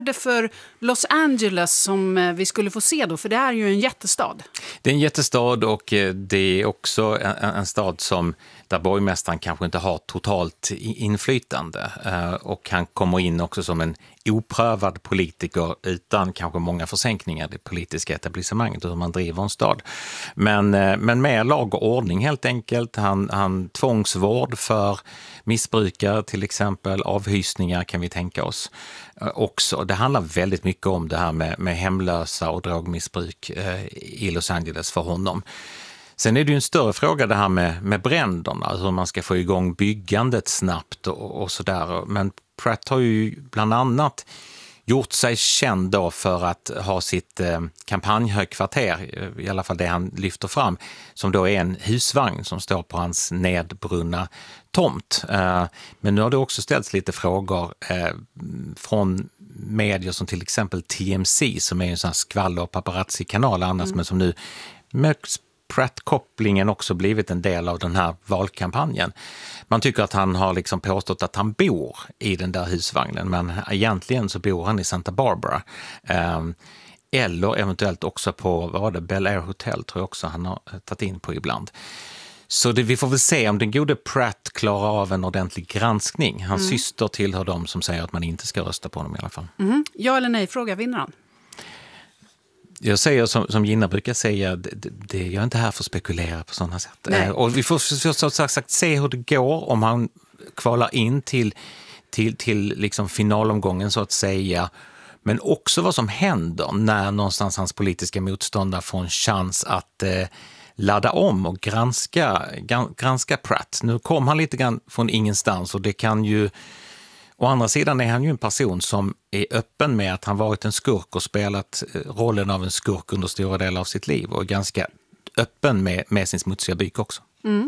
det för Los Angeles som vi skulle få se då? För det är ju en jättestad. Det är en jättestad och det är också en stad där borgmästaren kanske inte har totalt inflytande. Och han kommer in också som en oprövad politiker utan kanske många försänkningar i det politiska etablissemanget och hur man driver en stad. Men med lag och ordning helt enkelt. Han tvångsvård för missbrukare till exempel, avhysningar kan vi tänka oss också. Det handlar väldigt mycket om det här med hemlösa och drogmissbruk i Los Angeles för honom. Sen är det ju en större fråga det här med bränderna, hur man ska få igång byggandet snabbt och sådär. Men Pratt har ju bland annat gjort sig känd då för att ha sitt kampanjhögkvarter, i alla fall det han lyfter fram, som då är en husvagn som står på hans nedbrunna tomt. Men nu har det också ställts lite frågor från medier som till exempel TMC, som är en sån här skvaller- och paparazzi-kanal annars, men som nu med Pratt-kopplingen också blivit en del av den här valkampanjen. Man tycker att han har liksom påstått att han bor i den där husvagnen, men egentligen så bor han i Santa Barbara. Eller eventuellt också på Bel Air Hotel, tror jag också han har tagit in på ibland. Så vi får väl se om den gode Pratt klarar av en ordentlig granskning. Hans syster tillhör de som säger att man inte ska rösta på honom i alla fall. Ja eller nej, fråga vinner han. Jag säger som Gina brukar säga, jag är inte här för att spekulera på sådana sätt. Och vi får så sagt se hur det går om han kvalar in till liksom finalomgången så att säga. Men också vad som händer när någonstans hans politiska motståndare får en chans att ladda om och granska Pratt. Nu kom han lite grann från ingenstans och det kan ju... Å andra sidan är han ju en person som är öppen med att han varit en skurk och spelat rollen av en skurk under stora delar av sitt liv och är ganska öppen med sin smutsiga byk också.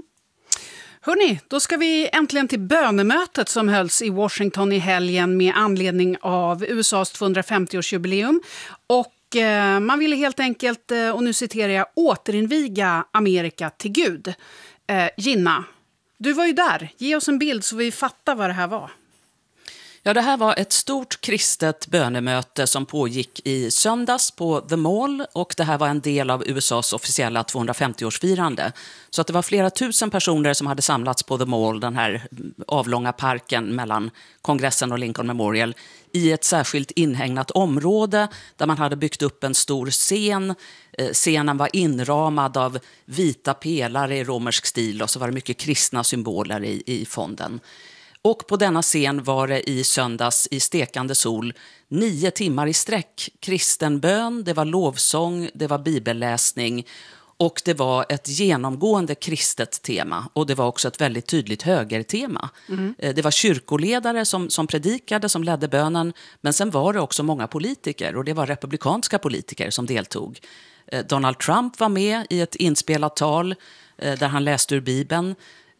Hörrni, då ska vi äntligen till bönemötet som hölls i Washington i helgen med anledning av USAs 250-årsjubileum. Och man ville helt enkelt, och nu citerar jag, återinviga Amerika till Gud. Gina, du var ju där. Ge oss en bild så vi fattar vad det här var. Ja, det här var ett stort kristet bönemöte som pågick i söndags på The Mall och det här var en del av USAs officiella 250-årsfirande. Så att det var flera tusen personer som hade samlats på The Mall, den här avlånga parken mellan kongressen och Lincoln Memorial, i ett särskilt inhägnat område där man hade byggt upp en stor scen. Scenen var inramad av vita pelare i romersk stil och så var det mycket kristna symboler i fonden. Och på denna scen var det i söndags i stekande sol 9 timmar i sträck kristen bön, det var lovsång, det var bibelläsning och det var ett genomgående kristet tema och det var också ett väldigt tydligt högertema. Det var kyrkoledare som predikade, som ledde bönen, men sen var det också många politiker och det var republikanska politiker som deltog. Donald Trump var med i ett inspelat tal där han läste ur Bibeln.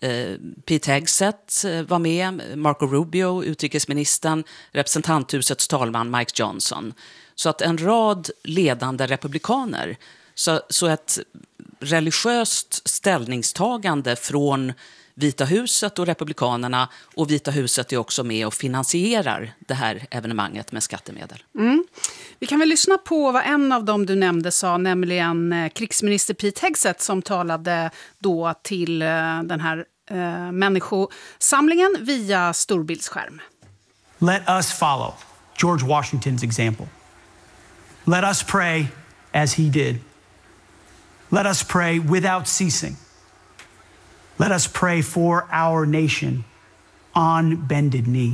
Pete Hegseth var med, Marco Rubio, utrikesministern, representanthusets talman Mike Johnson. Så att en rad ledande republikaner, så ett religiöst ställningstagande från Vita huset och republikanerna, och Vita huset är också med och finansierar det här evenemanget med skattemedel. Vi kan väl lyssna på vad en av dem du nämnde sa, nämligen krigsminister Pete Hegseth som talade då till den här människosamlingen via storbildsskärm. Let us follow George Washington's example. Let us pray as he did. Let us pray without ceasing. Let us pray for our nation on bended knee.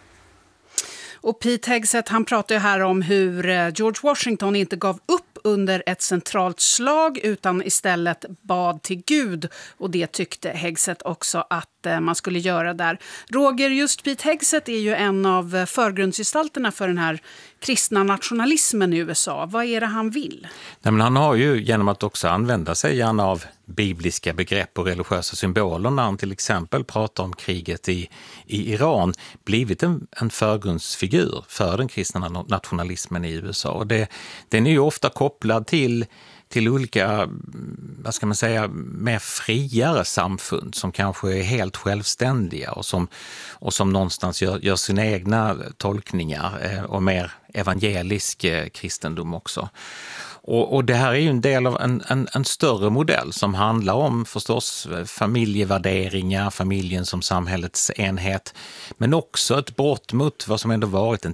Och Pete Hegseth, han pratar ju här om hur George Washington inte gav upp under ett centralt slag utan istället bad till Gud. Och det tyckte Hegseth också att man skulle göra där. Roger, just Pete Hegseth är ju en av förgrundsgestalterna för den här kristna nationalismen i USA. Vad är det han vill? Nej, men han har ju genom att också använda sig gärna av bibliska begrepp och religiösa symboler när han till exempel pratar om kriget i Iran blivit en förgrundsfigur för den kristna nationalismen i USA. Och den är ju ofta kopplad till till olika, vad ska man säga, mer friare samfund som kanske är helt självständiga och som någonstans gör sina egna tolkningar och mer evangelisk kristendom också. Och det här är ju en del av en större modell som handlar om förstås familjevärderingar, familjen som samhällets enhet, men också ett brott mot vad som ändå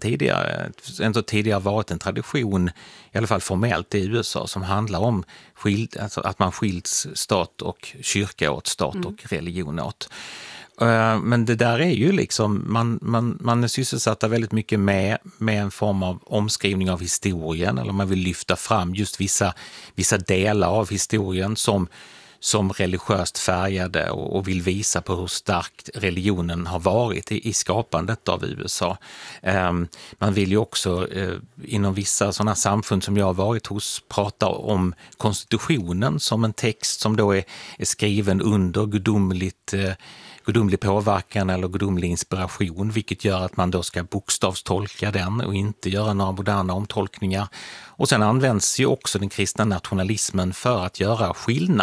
tidigare varit en tradition, i alla fall formellt i USA, som handlar om att man skiljs stat och kyrka åt, stat och religion åt. Men det där är ju liksom, man är sysselsatta väldigt mycket med en form av omskrivning av historien, eller man vill lyfta fram just vissa delar av historien som religiöst färgade och vill visa på hur starkt religionen har varit i skapandet av USA. Man vill ju också inom vissa sådana samfund som jag har varit hos prata om konstitutionen som en text som då är skriven under gudomlig påverkan eller gudomlig inspiration, vilket gör att man då ska bokstavstolka den och inte göra några moderna omtolkningar. Och sen används ju också den kristna nationalismen för att göra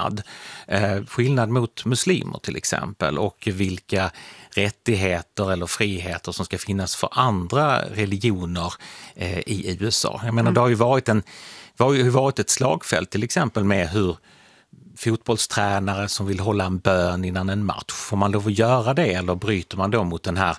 skillnad mot muslimer till exempel, och vilka rättigheter eller friheter som ska finnas för andra religioner i USA. Jag menar, det har ju varit ett slagfält till exempel med hur fotbollstränare som vill hålla en bön innan en match, får man lov att göra det, eller bryter man då mot den här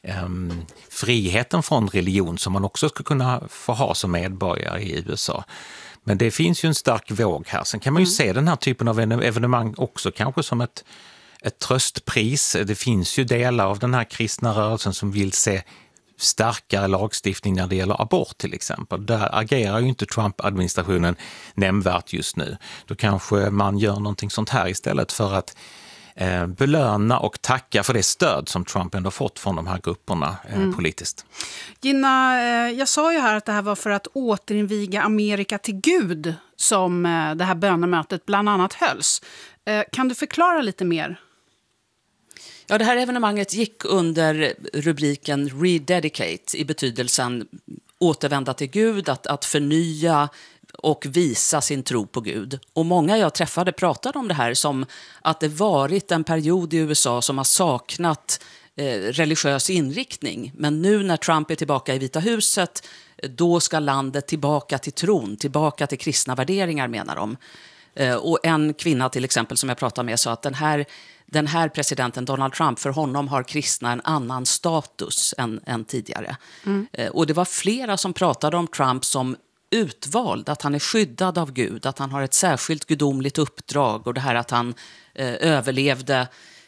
friheten från religion som man också ska kunna få ha som medborgare i USA? Men det finns ju en stark våg här. Sen kan man ju se den här typen av evenemang också kanske som ett tröstpris. Det finns ju delar av den här kristna rörelsen som vill se starkare lagstiftning när det gäller abort till exempel. Där agerar ju inte Trump-administrationen nämnvärt just nu. Då kanske man gör någonting sånt här istället för att belöna och tacka för det stöd som Trump ändå fått från de här grupperna politiskt. Gina, jag sa ju här att det här var för att återinviga Amerika till Gud som det här bönemötet bland annat hölls. Kan du förklara lite mer? Ja, det här evenemanget gick under rubriken Rededicate, i betydelsen återvända till Gud, att förnya och visa sin tro på Gud. Och många jag träffade pratade om det här som att det varit en period i USA som har saknat religiös inriktning. Men nu när Trump är tillbaka i Vita huset, då ska landet tillbaka till tron, tillbaka till kristna värderingar, menar de. Och en kvinna till exempel som jag pratade med sa att den här presidenten Donald Trump, för honom har kristna en annan status än tidigare. Och det var flera som pratade om Trump som utvald, att han är skyddad av Gud, att han har ett särskilt gudomligt uppdrag, och det här att han överlevde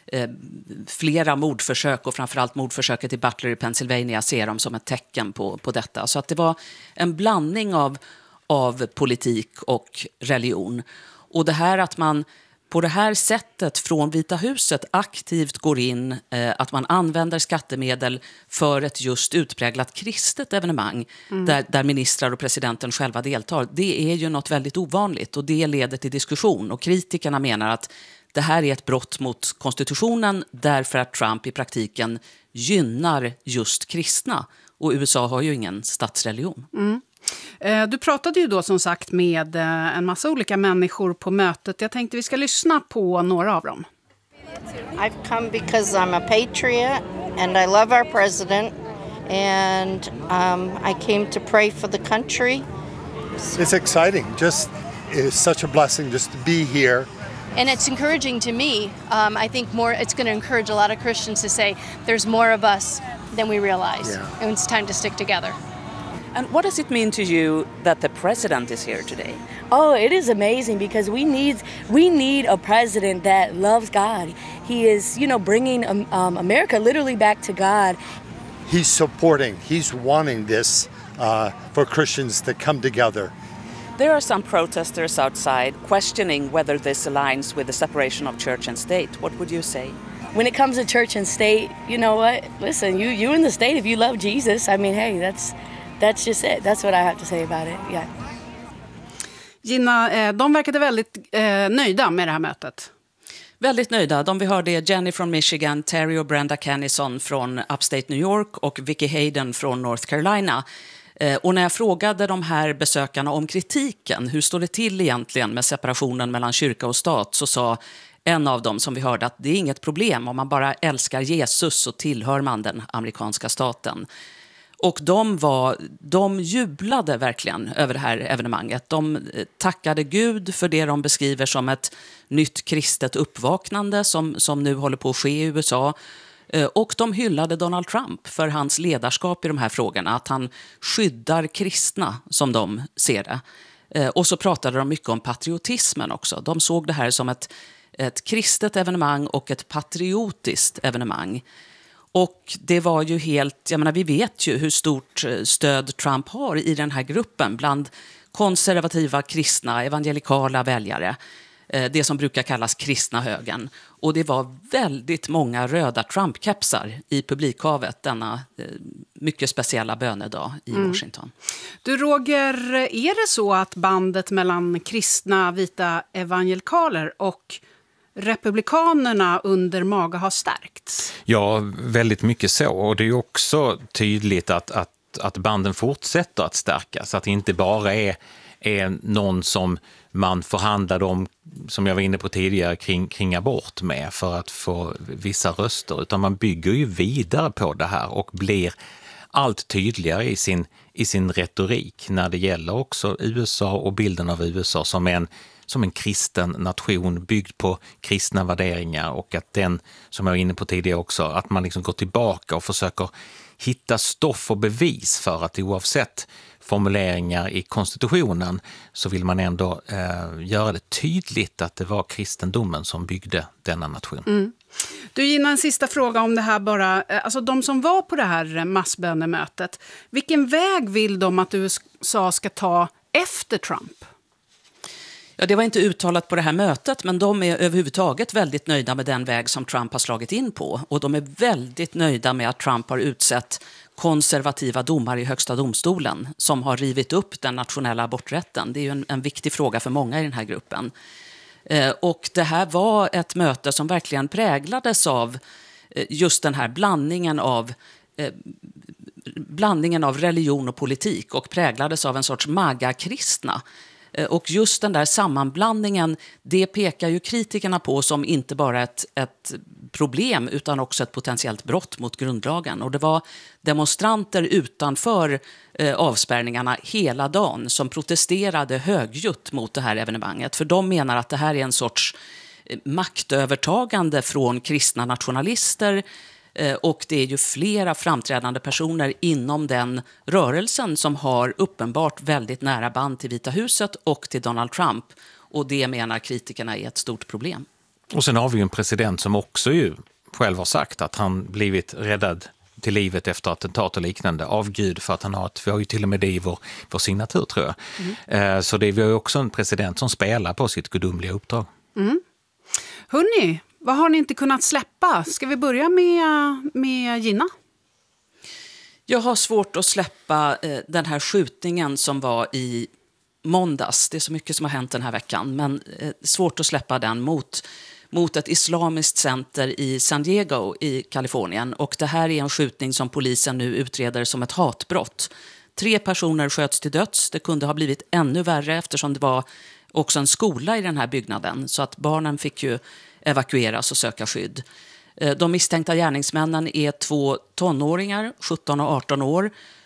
flera mordförsök, och framförallt mordförsöket i Butler i Pennsylvania ser de som ett tecken på detta. Så att det var en blandning av politik och religion. Och det här att man på det här sättet från Vita huset aktivt går in, att man använder skattemedel för ett just utpräglat kristet evenemang där ministrar och presidenten själva deltar, det är ju något väldigt ovanligt, och det leder till diskussion. Och kritikerna menar att det här är ett brott mot konstitutionen därför att Trump i praktiken gynnar just kristna, och USA har ju ingen statsreligion. Du pratade ju då som sagt med en massa olika människor på mötet. Jag tänkte vi ska lyssna på några av dem. I've come because I'm a patriot and I love our president, and I came to pray for the country. It's exciting. It's such a blessing just to be here. And it's encouraging to me. I think it's going to encourage a lot of Christians to say there's more of us than we realize. Yeah. And it's time to stick together. And what does it mean to you that the president is here today? Oh, it is amazing because we need a president that loves God. He is, bringing America literally back to God. He's wanting this for Christians to come together. There are some protesters outside questioning whether this aligns with the separation of church and state. What would you say? When it comes to church and state, you know what? Listen, you in the state, if you love Jesus, I mean, hey, that's just it. That's what I have to say about it. Yeah. Gina, de verkade väldigt nöjda med det här mötet. Väldigt nöjda. De vi hörde är Jenny från Michigan, Terry och Brenda Kennison från Upstate New York och Vicky Hayden från North Carolina. Och när jag frågade de här besökarna om kritiken, hur står det till egentligen med separationen mellan kyrka och stat, så sa en av dem som vi hörde att det är inget problem om man bara älskar Jesus så tillhör man den amerikanska staten. Och de jublade verkligen över det här evenemanget. De tackade Gud för det de beskriver som ett nytt kristet uppvaknande som nu håller på att ske i USA. Och de hyllade Donald Trump för hans ledarskap i de här frågorna, att han skyddar kristna som de ser det. Och så pratade de mycket om patriotismen också. De såg det här som ett kristet evenemang och ett patriotiskt evenemang. Och det var ju helt, jag menar, vi vet ju hur stort stöd Trump har i den här gruppen bland konservativa kristna, evangelikala väljare. Det som brukar kallas kristna högern. Och det var väldigt många röda Trump-kepsar i publikhavet denna mycket speciella bönedag i Washington. Du Roger, är det så att bandet mellan kristna vita evangelikaler och republikanerna under MAGA har stärkts? Ja, väldigt mycket så. Och det är också tydligt att banden fortsätter att stärkas. Att det inte bara är någon som man förhandlade om, som jag var inne på tidigare, kring abort med för att få vissa röster. Utan man bygger ju vidare på det här och blir allt tydligare i sin retorik när det gäller också USA och bilden av USA som en kristen nation byggd på kristna värderingar, och att den, som jag var inne på tidigare också, att man liksom går tillbaka och försöker hitta stoff och bevis för att oavsett formuleringar i konstitutionen så vill man ändå göra det tydligt att det var kristendomen som byggde denna nation. Du, Gina, en sista fråga om det här bara. Alltså de som var på det här massbönemötet, vilken väg vill de att USA ska ta efter Trump? Ja, det var inte uttalat på det här mötet, men de är överhuvudtaget väldigt nöjda med den väg som Trump har slagit in på. Och de är väldigt nöjda med att Trump har utsett konservativa domare i högsta domstolen som har rivit upp den nationella aborträtten. Det är ju en viktig fråga för många i den här gruppen. Och det här var ett möte som verkligen präglades av just den här blandningen av religion och politik, och präglades av en sorts MAGA-kristna. Och just den där sammanblandningen, det pekar ju kritikerna på som inte bara ett problem utan också ett potentiellt brott mot grundlagen. Och det var demonstranter utanför avspärrningarna hela dagen som protesterade högljutt mot det här evenemanget. För de menar att det här är en sorts maktövertagande från kristna nationalister. Och det är ju flera framträdande personer inom den rörelsen som har uppenbart väldigt nära band till Vita huset och till Donald Trump. Och det menar kritikerna är ett stort problem. Och sen har vi ju en president som också ju själv har sagt att han blivit räddad till livet efter attentat och liknande av Gud, för att vi har ju till och med det i vår signatur, tror jag. Så vi har ju också en president som spelar på sitt gudomliga uppdrag. Hörrni, vad har ni inte kunnat släppa? Ska vi börja med Gina? Jag har svårt att släppa den här skjutningen som var i måndags. Det är så mycket som har hänt den här veckan, men svårt att släppa den mot ett islamiskt center i San Diego i Kalifornien. Och det här är en skjutning som polisen nu utreder som ett hatbrott. 3 personer sköts till döds. Det kunde ha blivit ännu värre eftersom det var också en skola i den här byggnaden. Så att barnen fick ju evakueras och söka skydd. De misstänkta gärningsmännen är 2 tonåringar, 17 och 18 år,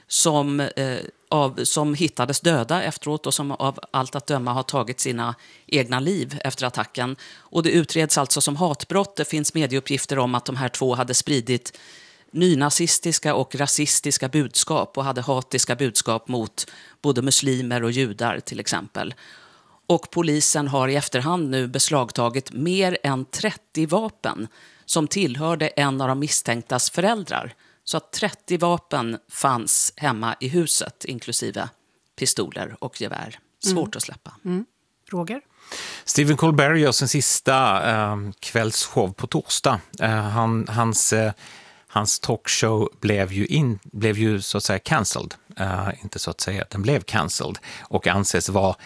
som hittades döda efteråt och som av allt att döma har tagit sina egna liv efter attacken. Och det utreds alltså som hatbrott. Det finns medieuppgifter om att de här 2 hade spridit nynazistiska och rasistiska budskap och hade hatiska budskap mot både muslimer och judar till exempel. Och polisen har i efterhand nu beslagtagit mer än 30 vapen som tillhörde en av de misstänktas föräldrar. Så att 30 vapen fanns hemma i huset, inklusive pistoler och gevär. Svårt att släppa. Roger? Stephen Colbert gör sin sista kvällsshow på torsdag. Hans talkshow blev ju så att säga cancelled. Inte så att säga, den blev cancelled och anses vara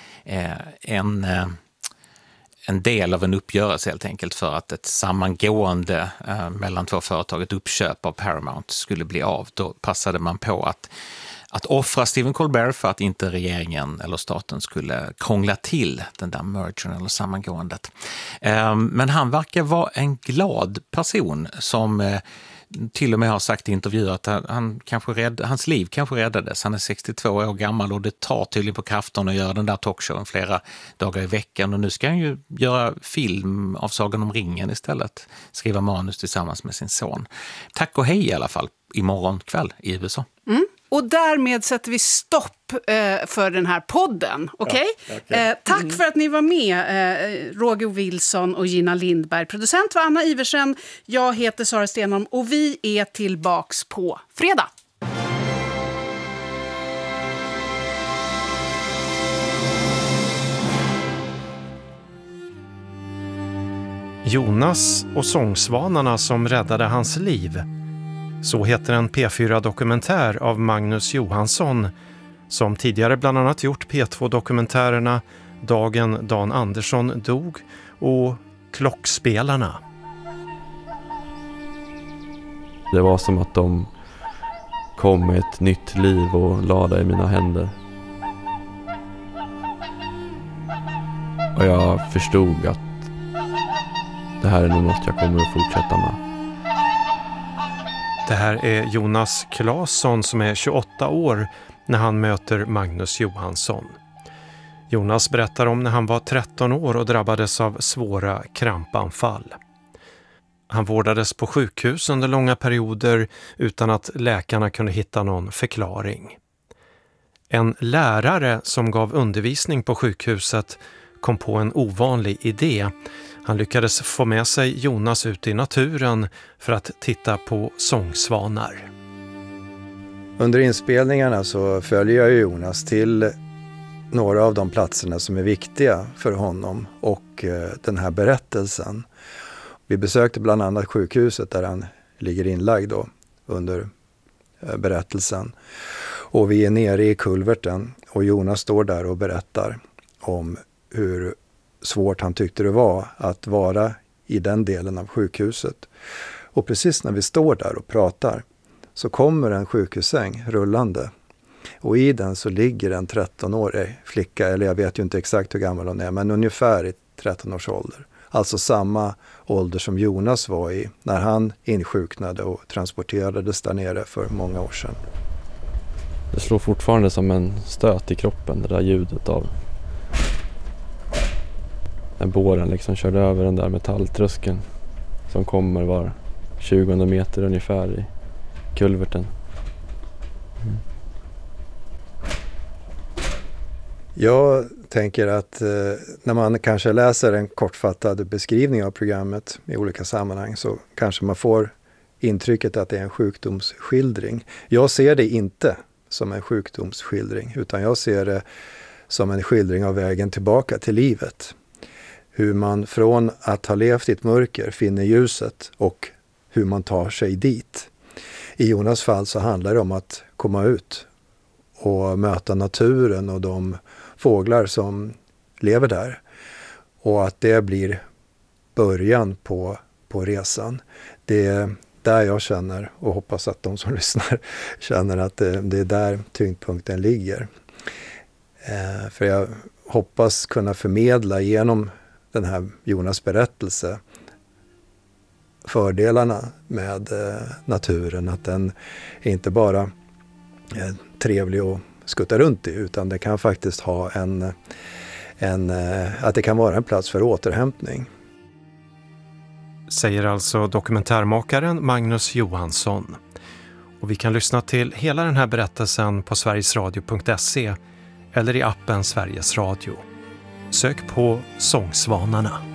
en del av en uppgörelse helt enkelt för att ett sammangående mellan 2 företag, ett uppköp av Paramount, skulle bli av. Då passade man på att offra Stephen Colbert för att inte regeringen eller staten skulle krångla till den där mergern eller sammangåendet. Men han verkar vara en glad person som till och med har sagt i intervjuer att hans liv kanske räddades. Han är 62 år gammal och det tar tydligen på kraften att göra den där talkshowen flera dagar i veckan. Och nu ska han ju göra film av Sagan om ringen istället. Skriva manus tillsammans med sin son. Tack och hej i alla fall imorgon kväll i USA. Och därmed sätter vi stopp för den här podden. Okej? Okay? Tack för att ni var med, Roger Wilson och Gina Lindberg. Producent var Anna Iversen. Jag heter Sara Stenholm och vi är tillbaks på fredag. Jonas och sångsvanarna som räddade hans liv. Så heter en P4-dokumentär av Magnus Johansson som tidigare bland annat gjort P2-dokumentärerna Dagen Dan Andersson dog och Klockspelarna. Det var som att de kom med ett nytt liv och lade i mina händer. Och jag förstod att det här är nog något jag kommer att fortsätta med. Det här är Jonas Claesson som är 28 år när han möter Magnus Johansson. Jonas berättar om när han var 13 år och drabbades av svåra krampanfall. Han vårdades på sjukhus under långa perioder utan att läkarna kunde hitta någon förklaring. En lärare som gav undervisning på sjukhuset kom på en ovanlig idé. Han lyckades få med sig Jonas ut i naturen för att titta på sångsvanar. Under inspelningarna så följer jag Jonas till några av de platserna som är viktiga för honom och den här berättelsen. Vi besökte bland annat sjukhuset där han ligger inlagd då, under berättelsen. Och vi är nere i kulverten och Jonas står där och berättar om hur svårt han tyckte det var att vara i den delen av sjukhuset. Och precis när vi står där och pratar så kommer en sjukhussäng rullande. Och i den så ligger en 13-årig flicka, eller jag vet ju inte exakt hur gammal hon är, men ungefär i 13 års ålder. Alltså samma ålder som Jonas var i när han insjuknade och transporterades där nere för många år sedan. Det slår fortfarande som en stöt i kroppen, det där ljudet av när båren liksom körde över den där metalltröskeln som kommer var 20 meter ungefär i kulverten. Jag tänker att när man kanske läser en kortfattad beskrivning av programmet i olika sammanhang så kanske man får intrycket att det är en sjukdomsskildring. Jag ser det inte som en sjukdomsskildring utan jag ser det som en skildring av vägen tillbaka till livet. Hur man från att ha levt i ett mörker finner ljuset och hur man tar sig dit. I Jonas fall så handlar det om att komma ut och möta naturen och de fåglar som lever där. Och att det blir början på resan. Det är där jag känner och hoppas att de som lyssnar känner att det är där tyngdpunkten ligger. För jag hoppas kunna förmedla genom den här Jonas berättelse fördelarna med naturen, att den inte bara är trevlig att skutta runt i utan det kan faktiskt ha att det kan vara en plats för återhämtning. Säger alltså dokumentärmakaren Magnus Johansson. Och vi kan lyssna till hela den här berättelsen på sverigesradio.se eller i appen Sveriges Radio. Sök på Sångsvanarna.